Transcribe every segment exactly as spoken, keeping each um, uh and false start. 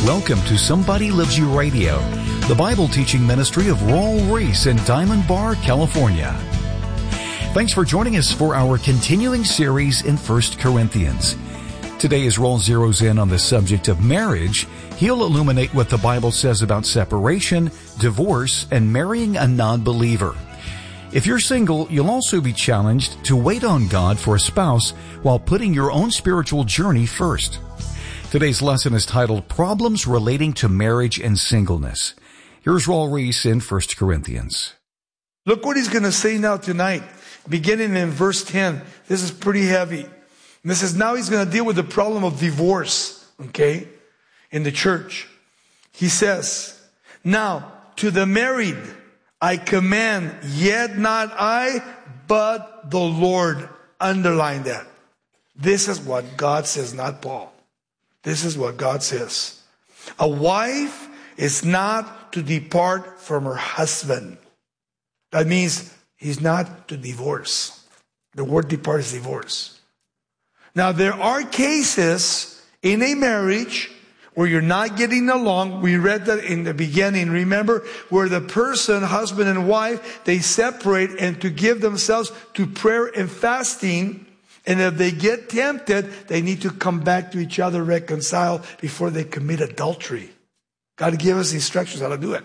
Welcome to Somebody Loves You Radio, the Bible teaching ministry of Raul Ries in Diamond Bar, California. Thanks for joining us for our continuing series in First Corinthians. Today, as Raul zeroes in on the subject of marriage, he'll illuminate what the Bible says about separation, divorce, and marrying a non-believer. If you're single, you'll also be challenged to wait on God for a spouse while putting your own spiritual journey first. Today's lesson is titled Problems Relating to Marriage and Singleness. Here's Raul Ries in First Corinthians. Look what he's going to say now tonight, beginning in verse ten. This is pretty heavy. And this is now he's going to deal with the problem of divorce, okay, in the church. He says, now to the married I command, yet not I, but the Lord. Underline that. This is what God says, not Paul. This is what God says. A wife is not to depart from her husband. That means he's not to divorce. The word depart is divorce. Now there are cases in a marriage where you're not getting along. We read that in the beginning, remember, where the person, husband and wife, they separate and to give themselves to prayer and fasting. And if they get tempted, they need to come back to each other, reconcile before they commit adultery. God gave us instructions how to do it.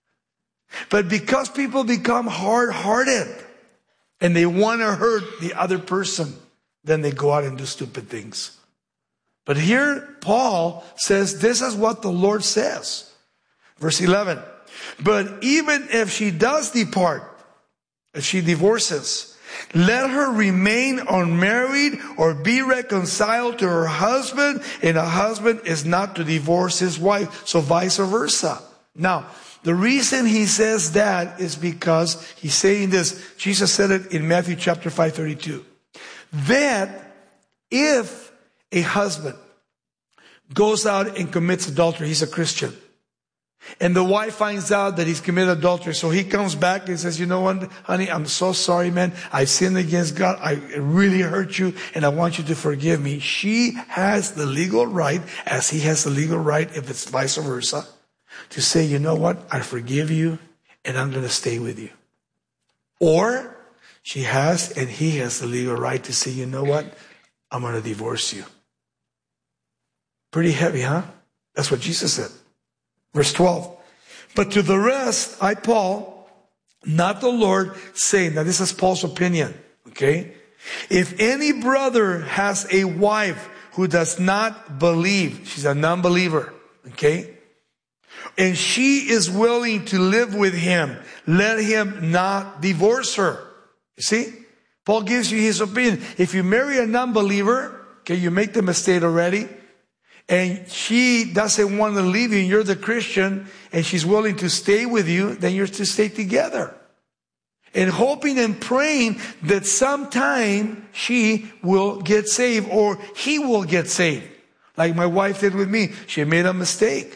But because people become hard-hearted and they want to hurt the other person, then they go out and do stupid things. But here, Paul says, this is what the Lord says. Verse eleven, but even if she does depart, if she divorces, let her remain unmarried or be reconciled to her husband, and a husband is not to divorce his wife, so vice versa. Now, the reason he says that is because he's saying this. Jesus said it in Matthew chapter five thirty-two. That if a husband goes out and commits adultery, he's a Christian, and the wife finds out that he's committed adultery, so he comes back and says, you know what, honey, I'm so sorry, man. I sinned against God. I really hurt you, and I want you to forgive me. She has the legal right, as he has the legal right, if it's vice versa, to say, you know what, I forgive you, and I'm going to stay with you. Or she has, and he has the legal right to say, you know what, I'm going to divorce you. Pretty heavy, huh? That's what Jesus said. Verse twelve, but to the rest, I, Paul, not the Lord, say, now this is Paul's opinion, okay? If any brother has a wife who does not believe, she's a non-believer, okay? And she is willing to live with him, let him not divorce her. You see? Paul gives you his opinion. If you marry a non-believer, okay, you make the mistake already, and she doesn't want to leave you, and you're the Christian, and she's willing to stay with you, then you're to stay together. And hoping and praying that sometime she will get saved, or he will get saved. Like my wife did with me. She made a mistake.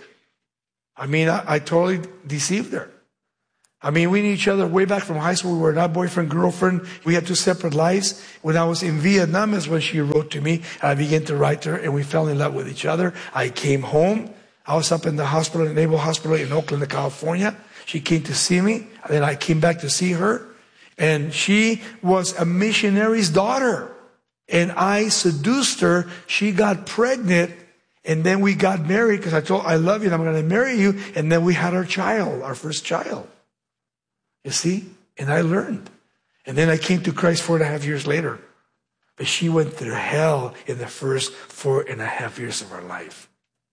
I mean, I, I totally deceived her. I mean, we knew each other way back from high school. We were not boyfriend, girlfriend. We had two separate lives. When I was in Vietnam is when she wrote to me. I began to write to her, and we fell in love with each other. I came home. I was up in the hospital, the Naval Hospital in Oakland, California. She came to see me. And then I came back to see her. And she was a missionary's daughter. And I seduced her. She got pregnant. And then we got married because I told her, I love you and I'm going to marry you. And then we had our child, our first child. You see? And I learned. And then I came to Christ four and a half years later. But she went through hell in the first four and a half years of her life.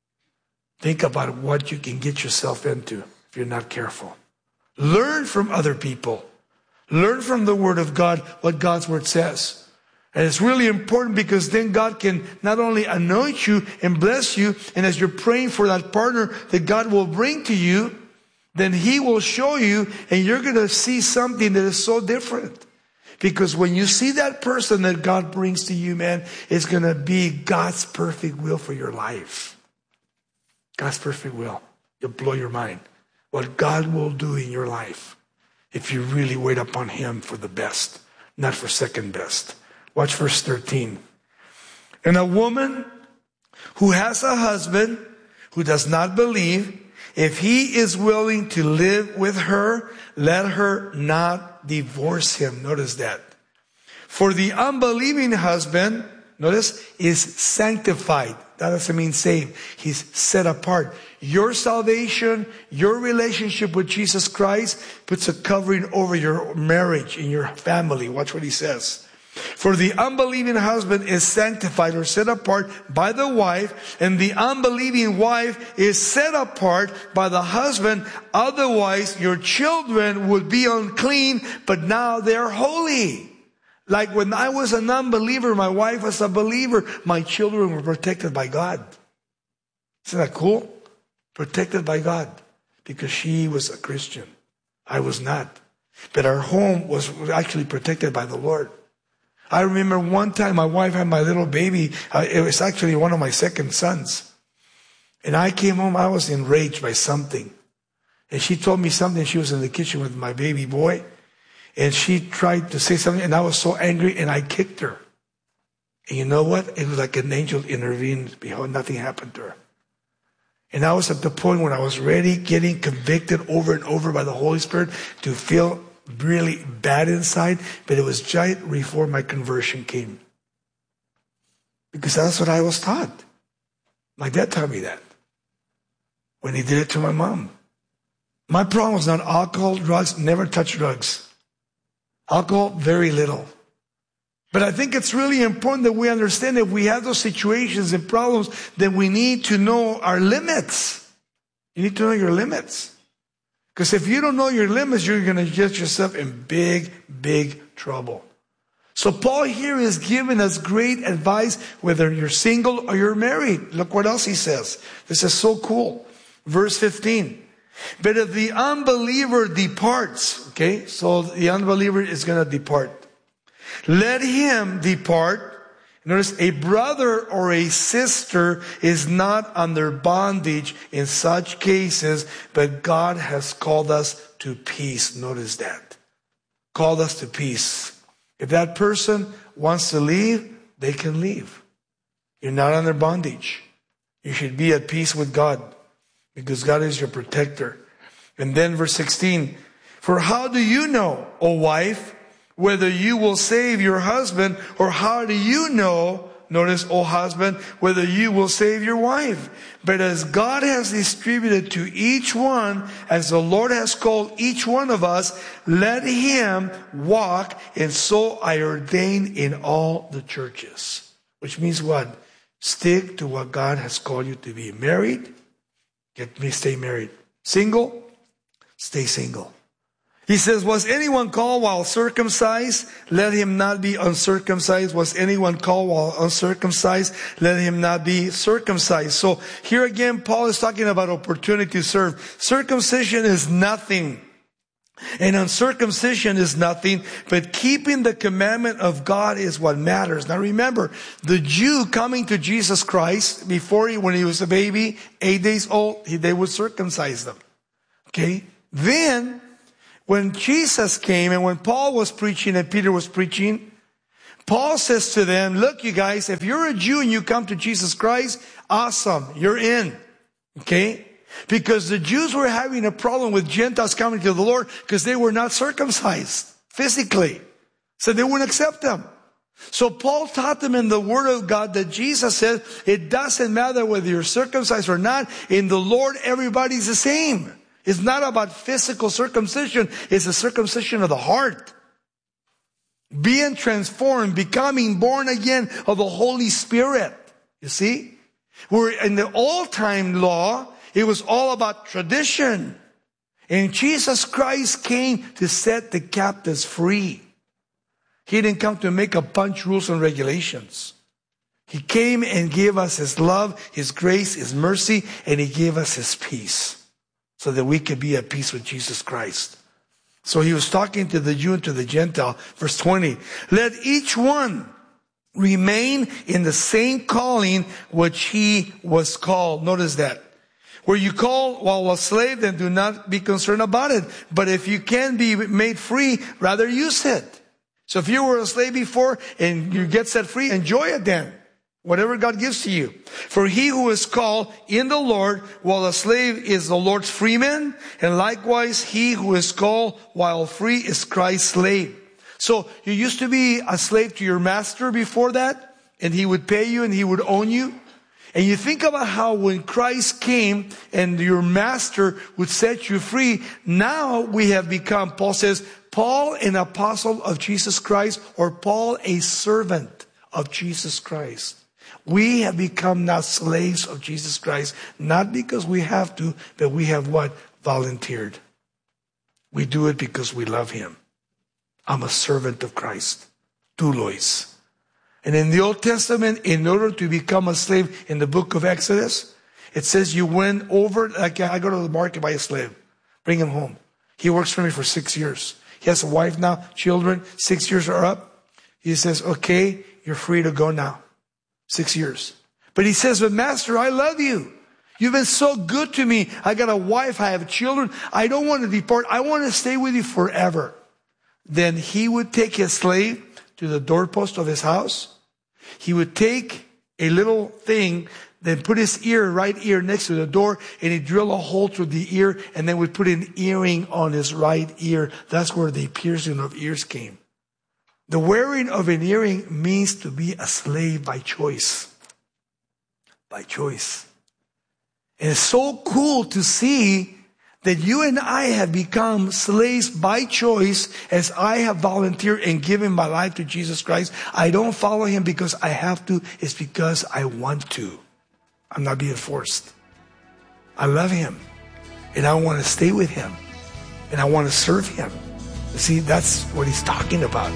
Think about what you can get yourself into if you're not careful. Learn from other people. Learn from the Word of God what God's Word says. And it's really important because then God can not only anoint you and bless you, and as you're praying for that partner that God will bring to you, then he will show you, and you're going to see something that is so different. Because when you see that person that God brings to you, man, it's going to be God's perfect will for your life. God's perfect will. You'll blow your mind. What God will do in your life if you really wait upon him for the best, not for second best. Watch verse thirteen. And a woman who has a husband who does not believe, if he is willing to live with her, let her not divorce him. Notice that. For the unbelieving husband, notice, is sanctified. That doesn't mean saved. He's set apart. Your salvation, your relationship with Jesus Christ puts a covering over your marriage and your family. Watch what he says. For the unbelieving husband is sanctified or set apart by the wife, and the unbelieving wife is set apart by the husband. Otherwise, your children would be unclean, but now they're holy. Like when I was an unbeliever, my wife was a believer, my children were protected by God. Isn't that cool? Protected by God. Because she was a Christian. I was not. But our home was actually protected by the Lord. I remember one time my wife had my little baby. Uh, it was actually one of my second sons. And I came home, I was enraged by something. And she told me something. She was in the kitchen with my baby boy. And she tried to say something, and I was so angry, and I kicked her. And you know what? It was like an angel intervened. Behold, nothing happened to her. And I was at the point when I was ready, getting convicted over and over by the Holy Spirit to feel really bad inside. But it was just before my conversion came. Because that's what I was taught. My dad taught me that when he did it to my mom. My problem was not alcohol, drugs, never touch drugs. Alcohol, very little. But I think it's really important that we understand that if we have those situations and problems, that we need to know our limits. You need to know your limits. Because if you don't know your limits, you're going to get yourself in big, big trouble. So Paul here is giving us great advice, whether you're single or you're married. Look what else he says. This is so cool. Verse fifteen. But if the unbeliever departs, okay, so the unbeliever is going to depart. Let him depart. Notice, a brother or a sister is not under bondage in such cases, but God has called us to peace. Notice that. Called us to peace. If that person wants to leave, they can leave. You're not under bondage. You should be at peace with God, because God is your protector. And then verse sixteen, for how do you know, O wife, whether you will save your husband, or how do you know, notice, O husband, whether you will save your wife? But as God has distributed to each one, as the Lord has called each one of us, let him walk, and so I ordain in all the churches. Which means what? Stick to what God has called you to be. Married? Get me, stay married. Single? Stay single. He says, was anyone called while circumcised? Let him not be uncircumcised. Was anyone called while uncircumcised? Let him not be circumcised. So here again, Paul is talking about opportunity to serve. Circumcision is nothing. And uncircumcision is nothing, but keeping the commandment of God is what matters. Now remember, the Jew coming to Jesus Christ, before he, when he was a baby, eight days old, he, they would circumcise them. Okay? Then, when Jesus came and when Paul was preaching and Peter was preaching, Paul says to them, look you guys, if you're a Jew and you come to Jesus Christ, awesome, you're in. Okay? Because the Jews were having a problem with Gentiles coming to the Lord because they were not circumcised physically. So they wouldn't accept them. So Paul taught them in the Word of God that Jesus said, it doesn't matter whether you're circumcised or not. In the Lord, everybody's the same. It's not about physical circumcision. It's a circumcision of the heart. Being transformed, becoming born again of the Holy Spirit. You see? Where in the old-time law, it was all about tradition. And Jesus Christ came to set the captives free. He didn't come to make a bunch of rules and regulations. He came and gave us His love, His grace, His mercy, and He gave us His peace so that we could be at peace with Jesus Christ. So He was talking to the Jew and to the Gentile. Verse twenty, let each one remain in the same calling which he was called. Notice that. Where you call while a slave, then do not be concerned about it. But if you can be made free, rather use it. So if you were a slave before and you get set free, enjoy it then. Whatever God gives to you. For he who is called in the Lord, while a slave is the Lord's freeman, and likewise he who is called while free is Christ's slave. So you used to be a slave to your master before that, and he would pay you and he would own you. And you think about how when Christ came and your master would set you free, now we have become, Paul says, Paul an apostle of Jesus Christ, or Paul a servant of Jesus Christ. We have become now slaves of Jesus Christ, not because we have to, but we have what? Volunteered. We do it because we love him. I'm a servant of Christ. Doulos. And in the Old Testament, in order to become a slave, in the book of Exodus, it says you went over, like I go to the market, buy a slave, bring him home. He works for me for six years. He has a wife now, children, six years are up. He says, okay, you're free to go now. Six years. But he says, but master, I love you. You've been so good to me. I got a wife, I have children. I don't want to depart. I want to stay with you forever. Then he would take his slave to the doorpost of his house. He would take a little thing, then put his ear, right ear next to the door, and he'd drill a hole through the ear, and then would put an earring on his right ear. That's where the piercing of ears came. The wearing of an earring means to be a slave by choice. By choice. And it's so cool to see that you and I have become slaves by choice as I have volunteered and given my life to Jesus Christ. I don't follow him because I have to. It's because I want to. I'm not being forced. I love him. And I want to stay with him. And I want to serve him. See, that's what he's talking about.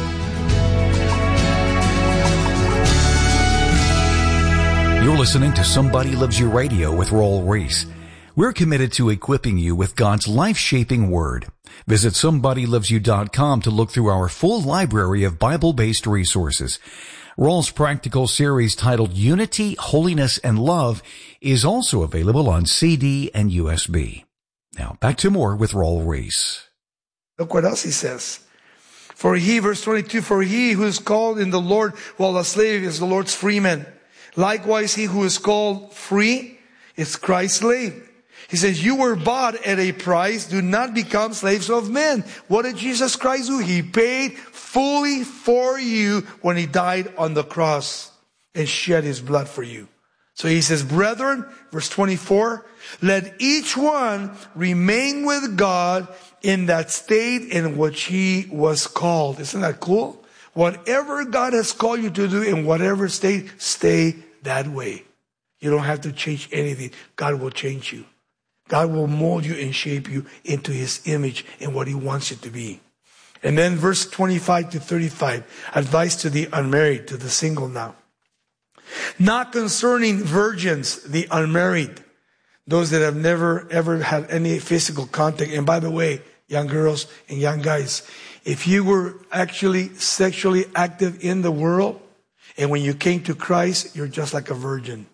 You're listening to Somebody Loves You Radio with Raul Ries. We're committed to equipping you with God's life-shaping Word. Visit somebody loves you dot com to look through our full library of Bible-based resources. Raul's practical series titled Unity, Holiness, and Love is also available on C D and U S B. Now, back to more with Raul Ries. Look what else he says. For he, verse twenty-two, for he who is called in the Lord while a slave is the Lord's freeman. Likewise, he who is called free is Christ's slave. He says, you were bought at a price. Do not become slaves of men. What did Jesus Christ do? He paid fully for you when he died on the cross and shed his blood for you. So he says, brethren, verse twenty-four, let each one remain with God in that state in which he was called. Isn't that cool? Whatever God has called you to do in whatever state, stay that way. You don't have to change anything. God will change you. God will mold you and shape you into his image and what he wants you to be. And then verse twenty-five to thirty-five, advice to the unmarried, to the single now. Not concerning virgins, the unmarried, those that have never ever had any physical contact. And by the way, young girls and young guys, if you were actually sexually active in the world, and when you came to Christ, you're just like a virgin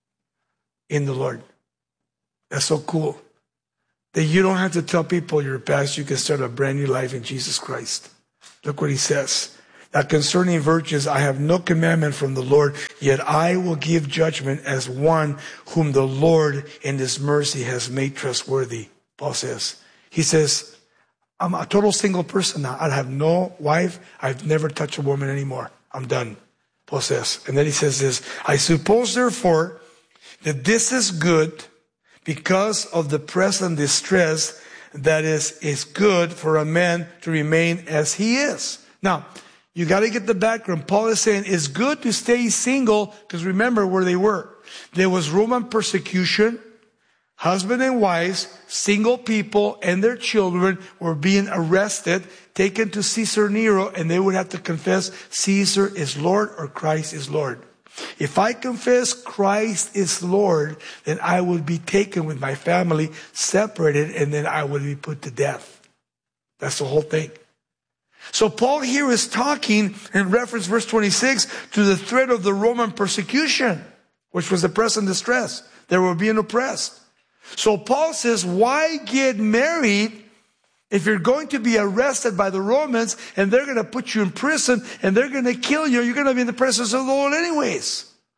in the Lord. That's so cool. That you don't have to tell people you're past. You can start a brand new life in Jesus Christ. Look what he says. That concerning virgins, I have no commandment from the Lord, yet I will give judgment as one whom the Lord in his mercy has made trustworthy. Paul says. He says, I'm a total single person now. I have no wife. I've never touched a woman anymore. I'm done. Paul says. And then he says this, I suppose therefore that this is good because of the present distress, that is, is good for a man to remain as he is. Now, you got to get the background. Paul is saying it's good to stay single because remember where they were. There was Roman persecution. Husband and wives, single people, and their children were being arrested, taken to Caesar Nero, and they would have to confess Caesar is Lord or Christ is Lord. If I confess Christ is Lord, then I would be taken with my family, separated, and then I would be put to death. That's the whole thing. So Paul here is talking in reference verse twenty-six to the threat of the Roman persecution, which was the present distress. They were being oppressed. So Paul says, why get married if you're going to be arrested by the Romans and they're going to put you in prison and they're going to kill you? You're going to be in the presence of the Lord anyways.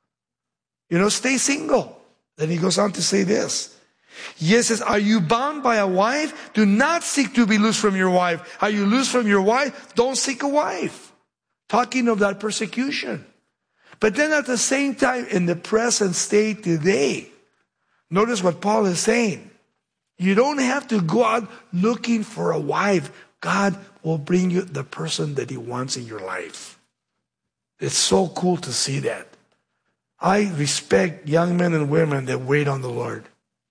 You know, stay single. Then he goes on to say this. Yes, says, are you bound by a wife? Do not seek to be loose from your wife. Are you loose from your wife? Don't seek a wife. Talking of that persecution. But then at the same time, in the present state today, notice what Paul is saying. You don't have to go out looking for a wife. God will bring you the person that he wants in your life. It's so cool to see that. I respect young men and women that wait on the Lord.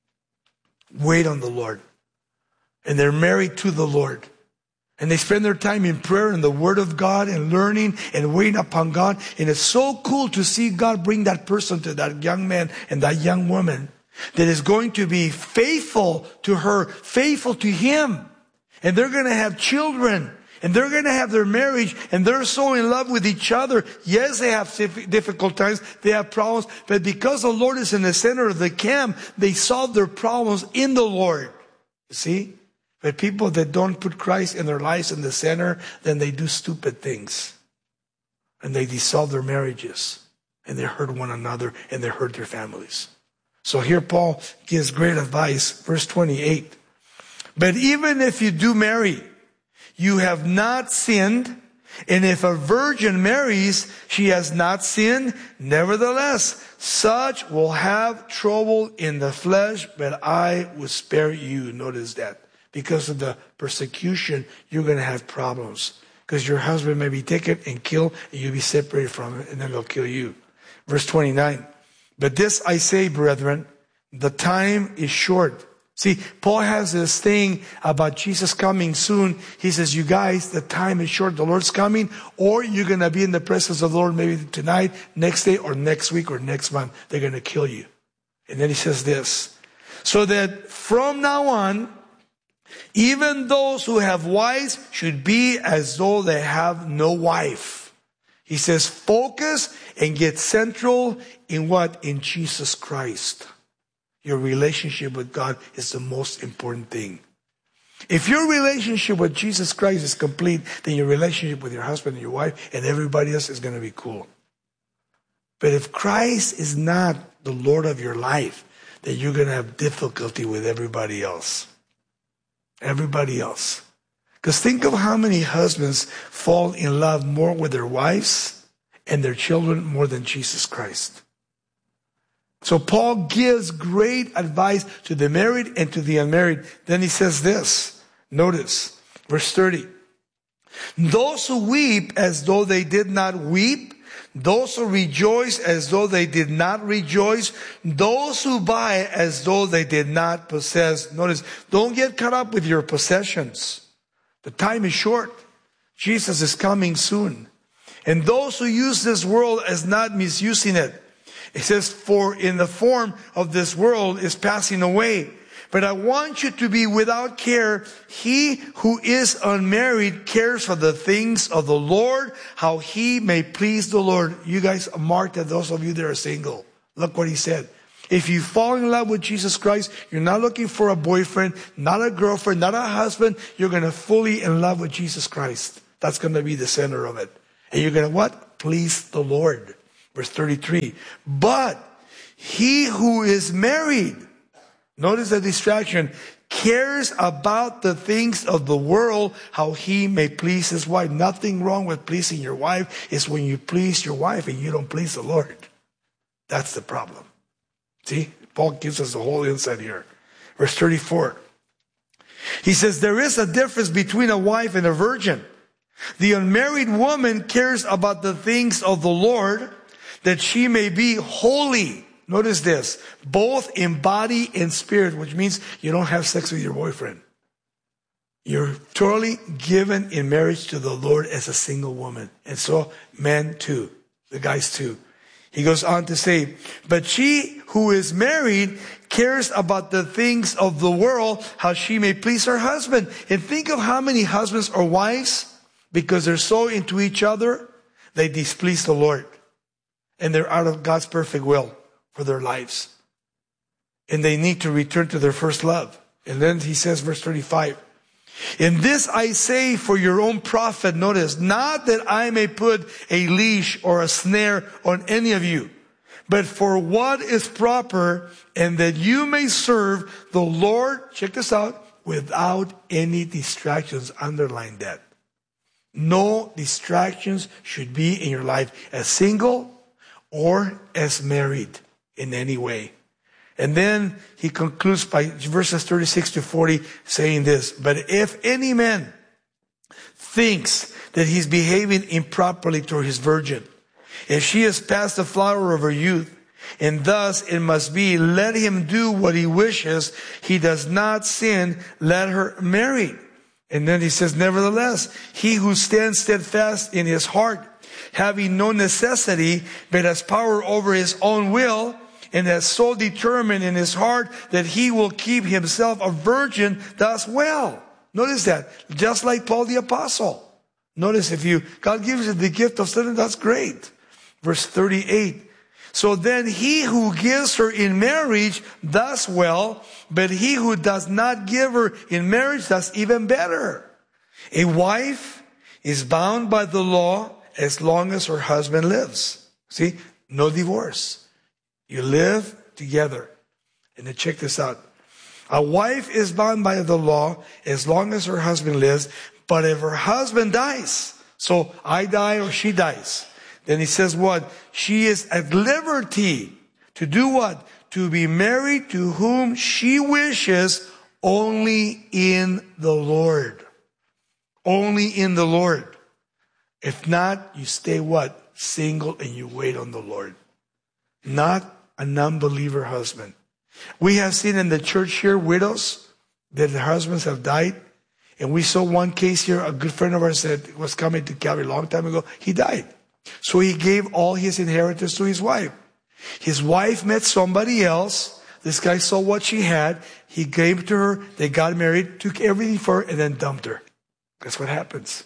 Wait on the Lord. And they're married to the Lord. And they spend their time in prayer and the Word of God and learning and waiting upon God. And it's so cool to see God bring that person to that young man and that young woman that is going to be faithful to her, faithful to him. And they're going to have children. And they're going to have their marriage. And they're so in love with each other. Yes, they have difficult times. They have problems. But because the Lord is in the center of the camp, they solve their problems in the Lord. You see? But people that don't put Christ in their lives in the center, then they do stupid things. And they dissolve their marriages. And they hurt one another. And they hurt their families. So here Paul gives great advice. Verse twenty-eight. But even if you do marry, you have not sinned. And if a virgin marries, she has not sinned. Nevertheless, such will have trouble in the flesh, but I will spare you. Notice that. Because of the persecution, you're going to have problems. Because your husband may be taken and killed, and you'll be separated from him, and then they'll kill you. Verse twenty-nine. But this I say, brethren, the time is short. See, Paul has this thing about Jesus coming soon. He says, you guys, the time is short. The Lord's coming, or you're going to be in the presence of the Lord maybe tonight, next day, or next week, or next month. They're going to kill you. And then he says this. So that from now on, even those who have wives should be as though they have no wife. He says, focus and get central in what? In Jesus Christ. Your relationship with God is the most important thing. If your relationship with Jesus Christ is complete, then your relationship with your husband and your wife and everybody else is going to be cool. But if Christ is not the Lord of your life, then you're going to have difficulty with everybody else. Everybody else. Because think of how many husbands fall in love more with their wives and their children more than Jesus Christ. So Paul gives great advice to the married and to the unmarried. Then he says this. Notice, verse thirty. Those who weep as though they did not weep, those who rejoice as though they did not rejoice, those who buy as though they did not possess. Notice, don't get caught up with your possessions. The time is short. Jesus is coming soon. And those who use this world as not misusing it. It says, for in the form of this world is passing away. But I want you to be without care. He who is unmarried cares for the things of the Lord, how he may please the Lord. You guys mark that, those of you that are single. Look what he said. If you fall in love with Jesus Christ, you're not looking for a boyfriend, not a girlfriend, not a husband. You're going to fully in love with Jesus Christ. That's going to be the center of it. And you're going to what? Please the Lord. Verse thirty-three. But he who is married, notice the distraction, cares about the things of the world, how he may please his wife. Nothing wrong with pleasing your wife. It's when you please your wife and you don't please the Lord. That's the problem. See, Paul gives us the whole insight here. Verse thirty-four. He says, there is a difference between a wife and a virgin. The unmarried woman cares about the things of the Lord, that she may be holy. Notice this, both in body and spirit, which means you don't have sex with your boyfriend. You're totally given in marriage to the Lord as a single woman. And so men too, the guys too. He goes on to say, but she who is married cares about the things of the world, how she may please her husband. And think of how many husbands or wives, because they're so into each other, they displease the Lord. And they're out of God's perfect will for their lives. And they need to return to their first love. And then he says, verse thirty-five, in this I say for your own profit, notice, not that I may put a leash or a snare on any of you, but for what is proper, and that you may serve the Lord, check this out, without any distractions. Underline that. No distractions should be in your life as single or as married in any way. And then he concludes by verses thirty-six to forty saying this, but if any man thinks that he's behaving improperly toward his virgin, if she is past the flower of her youth, and thus it must be, let him do what he wishes, he does not sin, let her marry. And then he says, nevertheless, he who stands steadfast in his heart, having no necessity, but has power over his own will, and has so determined in his heart that he will keep himself a virgin, does well. Notice that. Just like Paul the Apostle. Notice if you, God gives you the gift of studying, that's great. Verse thirty-eight. So then he who gives her in marriage does well, but he who does not give her in marriage does even better. A wife is bound by the law as long as her husband lives. See, no divorce. You live together. And then check this out. A wife is bound by the law as long as her husband lives, but if her husband dies, so I die or she dies, then he says what? She is at liberty to do what? To be married to whom she wishes, only in the Lord. Only in the Lord. If not, you stay what? Single, and you wait on the Lord. Not a non-believer husband. We have seen in the church here widows that their husbands have died. And we saw one case here, a good friend of ours that was coming to Calvary a long time ago. He died. So he gave all his inheritance to his wife. His wife met somebody else. This guy saw what she had. He gave to her. They got married, took everything for her, and then dumped her. That's what happens.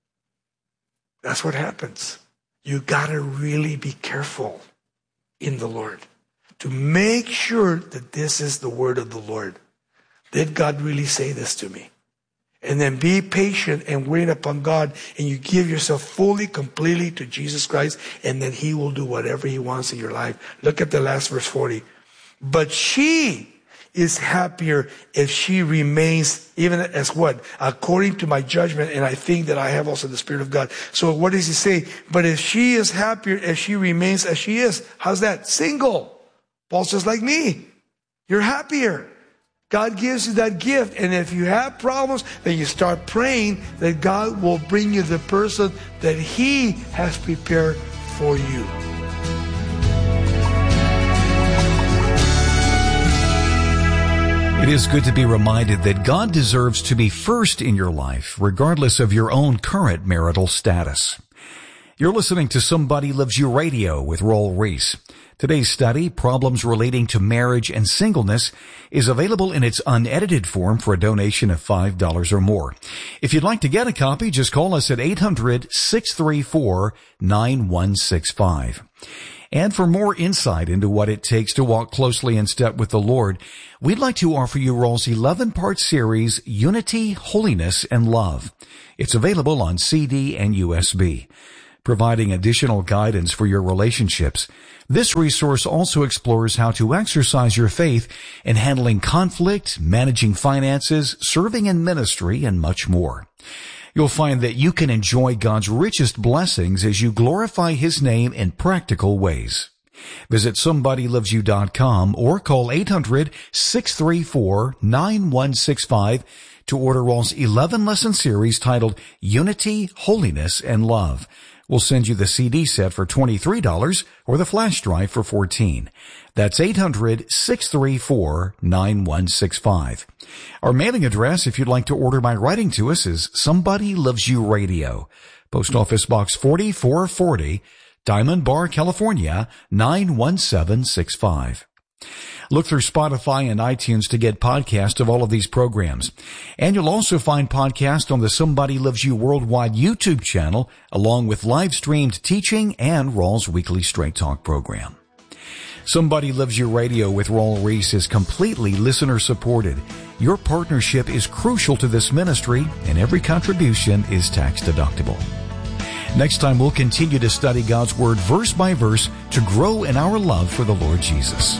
That's what happens. You gotta really be careful in the Lord to make sure that this is the word of the Lord. Did God really say this to me? And then be patient and wait upon God, and you give yourself fully, completely to Jesus Christ, and then he will do whatever he wants in your life. Look at the last verse forty. But she is happier if she remains even as what? According to my judgment, and I think that I have also the Spirit of God. So what does he say? But if she is happier if she remains as she is, how's that? Single. Paul says, like me, you're happier. God gives you that gift, and if you have problems, then you start praying that God will bring you the person that he has prepared for you. It is good to be reminded that God deserves to be first in your life, regardless of your own current marital status. You're listening to Somebody Loves You Radio with Raul Ries. Today's study, Problems Relating to Marriage and Singleness, is available in its unedited form for a donation of five dollars or more. If you'd like to get a copy, just call us at eight hundred, six three four, nine one six five. And for more insight into what it takes to walk closely in step with the Lord, we'd like to offer you Raul's eleven-part series, Unity, Holiness, and Love. It's available on C D and U S B. Providing additional guidance for your relationships, this resource also explores how to exercise your faith in handling conflict, managing finances, serving in ministry, and much more. You'll find that you can enjoy God's richest blessings as you glorify his name in practical ways. Visit somebody loves you dot com or call eight hundred, six three four, nine one six five to order Raul's eleven-lesson series titled Unity, Holiness, and Love. We'll send you the C D set for twenty-three dollars or the flash drive for fourteen dollars. That's eight hundred, six three four, nine one six five. Our mailing address, if you'd like to order by writing to us, is Somebody Loves You Radio. Post Office Box forty-four forty, Diamond Bar, California, nine one seven six five. Look through Spotify and iTunes to get podcasts of all of these programs. And you'll also find podcasts on the Somebody Loves You Worldwide YouTube channel, along with live-streamed teaching and Raul's weekly Straight Talk program. Somebody Loves You Radio with Raul Ries is completely listener-supported. Your partnership is crucial to this ministry, and every contribution is tax-deductible. Next time, we'll continue to study God's Word verse by verse to grow in our love for the Lord Jesus.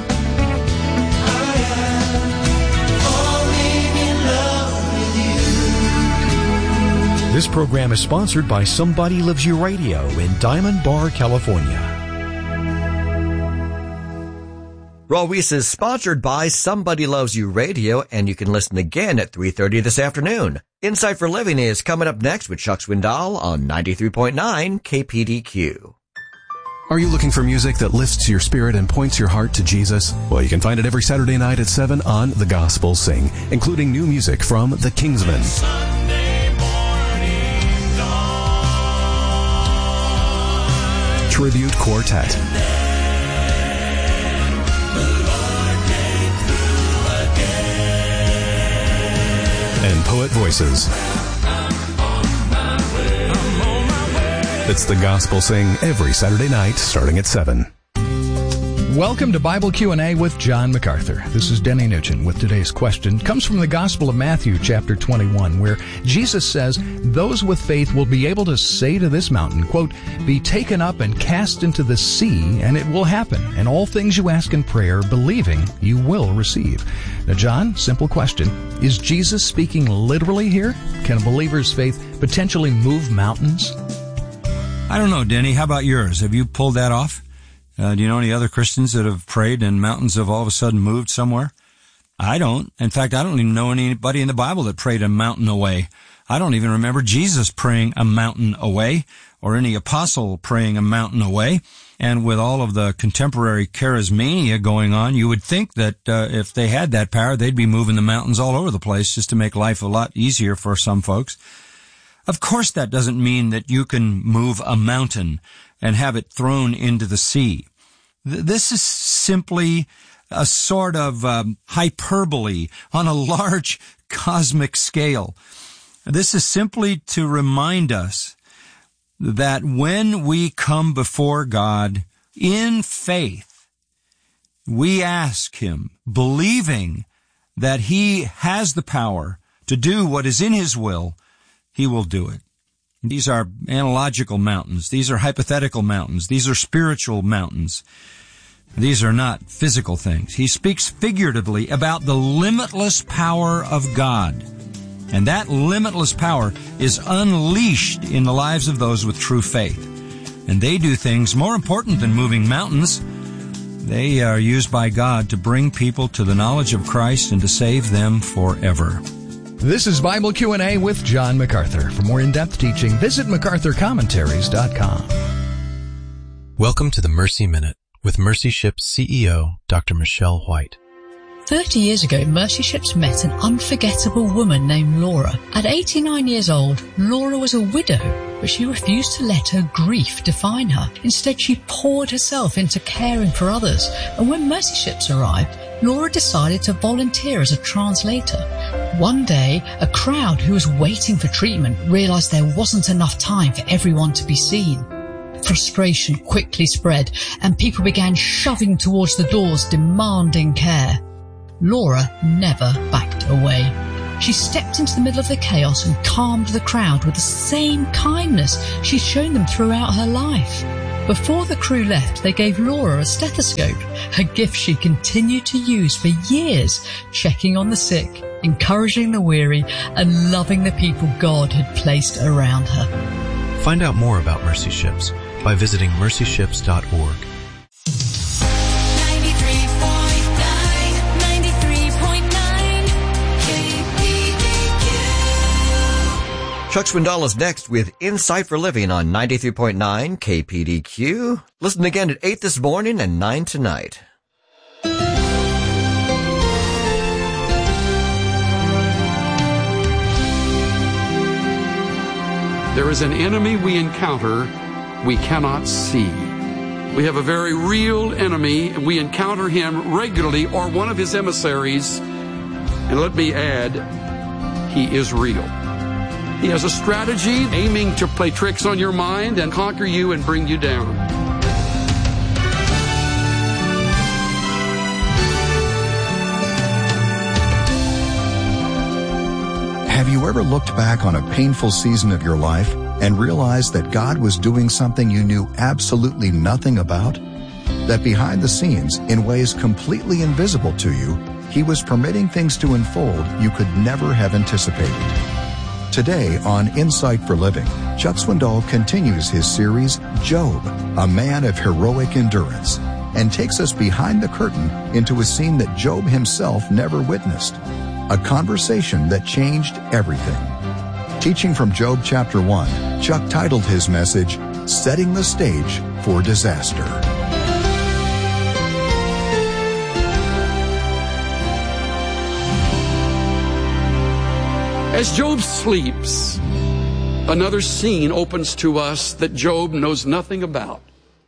This program is sponsored by Somebody Loves You Radio in Diamond Bar, California. Raul Ries is sponsored by Somebody Loves You Radio, and you can listen again at three thirty this afternoon. Insight for Living is coming up next with Chuck Swindoll on ninety-three point nine K P D Q. Are you looking for music that lifts your spirit and points your heart to Jesus? Well, you can find it every Saturday night at seven on The Gospel Sing, including new music from The Kingsmen, Tribute Quartet, and Poet Voices. It's The Gospel Sing every Saturday night starting at seven. Welcome to Bible Q and A with John MacArthur. This is Denny Nugent with today's question. It comes from the Gospel of Matthew, chapter twenty-one, where Jesus says, those with faith will be able to say to this mountain, quote, be taken up and cast into the sea, and it will happen. And all things you ask in prayer, believing, you will receive. Now, John, simple question. Is Jesus speaking literally here? Can a believer's faith potentially move mountains? I don't know, Denny. How about yours? Have you pulled that off? Uh, do you know any other Christians that have prayed and mountains have all of a sudden moved somewhere? I don't. In fact, I don't even know anybody in the Bible that prayed a mountain away. I don't even remember Jesus praying a mountain away or any apostle praying a mountain away. And with all of the contemporary charismania going on, you would think that uh, if they had that power, they'd be moving the mountains all over the place just to make life a lot easier for some folks. Of course, that doesn't mean that you can move a mountain and have it thrown into the sea. This is simply a sort of um, hyperbole on a large cosmic scale. This is simply to remind us that when we come before God in faith, we ask Him, believing that He has the power to do what is in His will, He will do it. These are analogical mountains. These are hypothetical mountains. These are spiritual mountains. These are not physical things. He speaks figuratively about the limitless power of God. And that limitless power is unleashed in the lives of those with true faith. And they do things more important than moving mountains. They are used by God to bring people to the knowledge of Christ and to save them forever. This is Bible Q and A with John MacArthur. For more in-depth teaching, visit macarthur commentaries dot com. Welcome to the Mercy Minute with Mercy Ships C E O, Doctor Michelle White. Thirty years ago, Mercy Ships met an unforgettable woman named Laura. At eighty-nine years old, Laura was a widow, but she refused to let her grief define her. Instead, she poured herself into caring for others. And when Mercy Ships arrived, Laura decided to volunteer as a translator. One day, a crowd who was waiting for treatment realized there wasn't enough time for everyone to be seen. Frustration quickly spread, and people began shoving towards the doors, demanding care. Laura never backed away. She stepped into the middle of the chaos and calmed the crowd with the same kindness she'd shown them throughout her life. Before the crew left, they gave Laura a stethoscope, a gift she continued to use for years, checking on the sick, encouraging the weary, and loving the people God had placed around her. Find out more about Mercy Ships by visiting mercy ships dot org. Chuck Swindoll is next with Insight for Living on ninety-three point nine K P D Q. Listen again at eight this morning and nine tonight. There is an enemy we encounter we cannot see. We have a very real enemy, and we encounter him regularly, or one of his emissaries. And let me add, he is real. He has a strategy aiming to play tricks on your mind and conquer you and bring you down. Have you ever looked back on a painful season of your life and realize that God was doing something you knew absolutely nothing about? That behind the scenes, in ways completely invisible to you, He was permitting things to unfold you could never have anticipated. Today on Insight for Living, Chuck Swindoll continues his series, Job, a man of heroic endurance, and takes us behind the curtain into a scene that Job himself never witnessed, a conversation that changed everything. Teaching from Job chapter one, Chuck titled his message, Setting the Stage for Disaster. As Job sleeps, another scene opens to us that Job knows nothing about.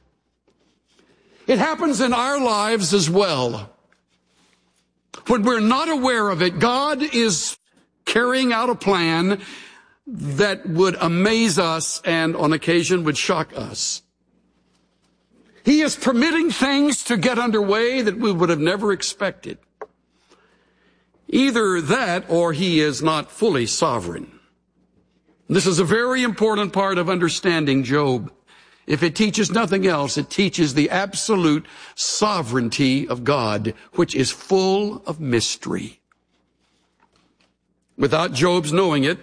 It happens in our lives as well. When we're not aware of it, God is carrying out a plan that would amaze us and on occasion would shock us. He is permitting things to get underway that we would have never expected. Either that or He is not fully sovereign. This is a very important part of understanding Job. If it teaches nothing else, it teaches the absolute sovereignty of God, which is full of mystery. Without Job's knowing it,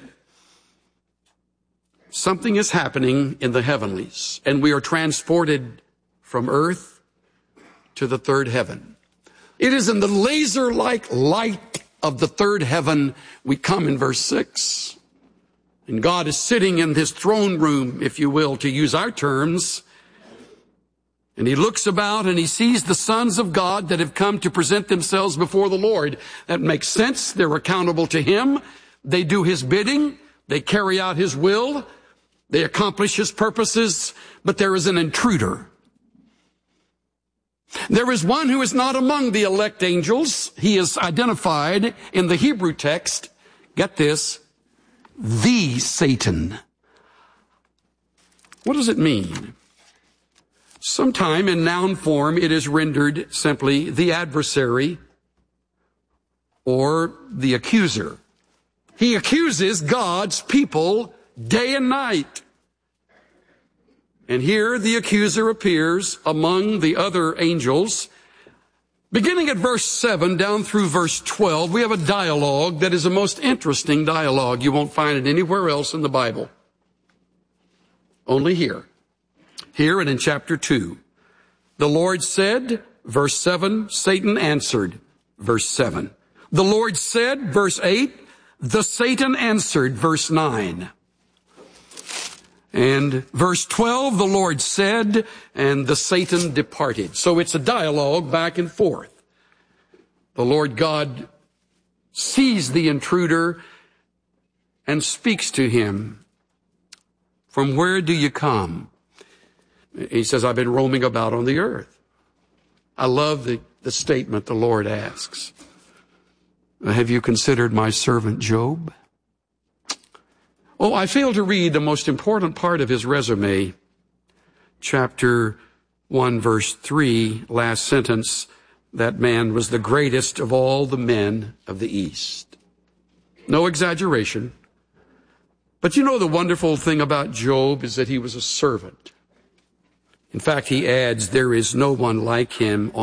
something is happening in the heavenlies, and we are transported from earth to the third heaven. It is in the laser-like light of the third heaven we come in verse six. And God is sitting in His throne room, if you will, to use our terms. And He looks about and He sees the sons of God that have come to present themselves before the Lord. That makes sense. They're accountable to Him. They do His bidding. They carry out His will. They accomplish His purposes. But there is an intruder. There is one who is not among the elect angels. He is identified in the Hebrew text. Get this. The Satan. What does it mean? Sometime in noun form it is rendered simply the adversary or the accuser. He accuses God's people day and night. And here the accuser appears among the other angels. Beginning at verse seven down through verse twelve, we have a dialogue that is a most interesting dialogue. You won't find it anywhere else in the Bible. Only here. Here and in chapter two. The Lord said, verse seven, Satan answered, verse seven. The Lord said, verse eight, the Satan answered, verse nine. And verse twelve, the Lord said, and the Satan departed. So it's a dialogue back and forth. The Lord God sees the intruder and speaks to him. From where do you come? He says, I've been roaming about on the earth. I love the, the statement the Lord asks. Have you considered my servant Job? Oh, I failed to read the most important part of his resume. Chapter one, verse three, last sentence, that man was the greatest of all the men of the East. No exaggeration. But you know the wonderful thing about Job is that he was a servant. In fact, he adds, there is no one like him on